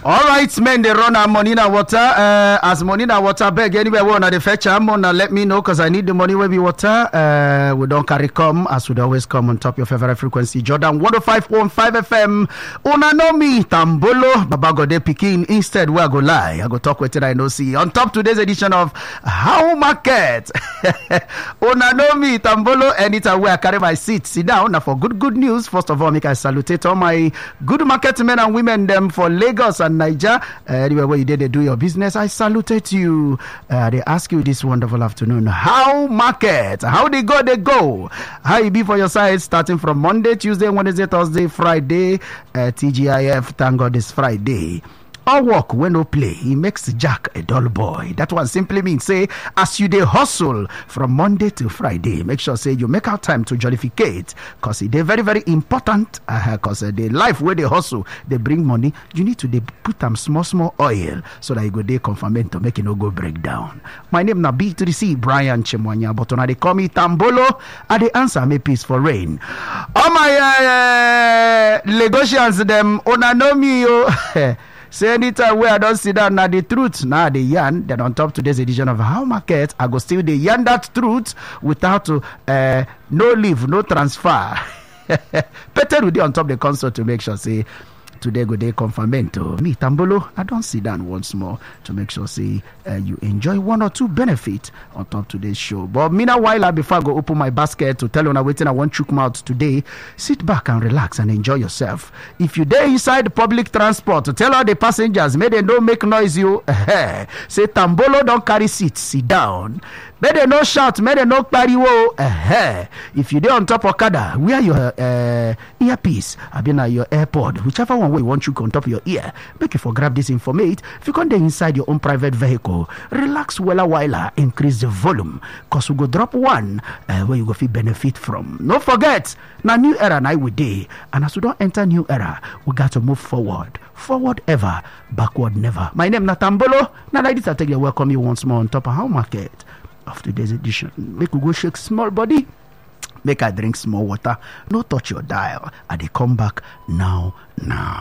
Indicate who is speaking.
Speaker 1: All right, men, they run our money na water. As money na water beg anywhere we on the fetch am on let me know because I need the money where be water. We don't carry come as would always come on top your favorite frequency. Jordan 105.5 FM. Una know me, Tambolo, Baba Gode Pikin. Instead, where I go lie. I go talk with it, I know see. On top today's edition of How Market. Una know me, Tambolo, anytime where I carry my seat. Sit down now for good news. First of all, make I salute all my good market men and women them for Lagos and Niger. Anywhere where you did they do your business, I salutate you. They ask you this wonderful afternoon, how market? How they go? How you be for your side starting from Monday, Tuesday, Wednesday, Thursday, Friday, TGIF, thank God it's Friday. All work when no play, he makes Jack a dull boy. That one simply means say, as you dey hustle from Monday to Friday, make sure say you make out time to jollificate, cause it is very important. Cause the life where they hustle, they bring money. You need to put them small oil so that you go dey confirmation to make it no go break down. My name na B to the C, Brian Chemwanya, but when they call me Tambolo, I dey answer me peace for rain. All my Lagosians them, una know me yo. Say anytime where I don't sit down now the truth, now the yarn, then on top today's edition of How Market, I go still the yarn that truth without no leave, no transfer. Peter will be on top the console to make sure say today go day confirmento. Me Tambolo, I don't sit down once more to make sure say you enjoy one or two benefits on top today's show. But meanwhile, before I go open my basket to tell you I'm waiting, I want chook mouth today. Sit back and relax and enjoy yourself. If you there inside the public transport, to tell all the passengers, may they don't make noise you. Say Tambolo don't carry seats, sit down. May they no shout, may they no pariwo. If you there on top Okada, wear your earpiece. I mean your AirPod, whichever one way you want you on top of your ear. Make you for grab this informate. If you come there inside your own private vehicle, relax while increase the volume. Cause we go drop one where you go feel benefit from. No forget, now new era now we day. And as we don't enter new era, we got to move forward. Forward ever, backward never. My name is Tambolo. Now like this I take you welcome you once more on top of How Market of today's edition. Make we go shake small body. Make I drink small water. No touch your dial. I dey come back now.